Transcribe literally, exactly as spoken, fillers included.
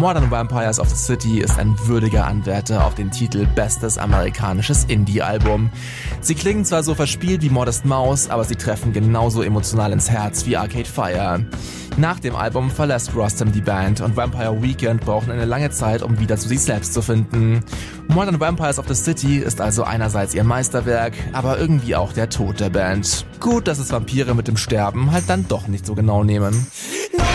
Modern Vampires of the City ist ein würdiger Anwärter auf den Titel Bestes amerikanisches Indie-Album. Sie klingen zwar so verspielt wie Modest Mouse, aber sie treffen genauso emotional ins Herz wie Arcade Fire. Nach dem Album verlässt Rostam die Band und Vampire Weekend brauchen eine lange Zeit, um wieder zu sich selbst zu finden. Modern Vampires of the City ist also einerseits ihr Meisterwerk, aber irgendwie auch der Tod der Band. Gut, dass es Vampire mit dem Sterben halt dann doch nicht so genau nehmen.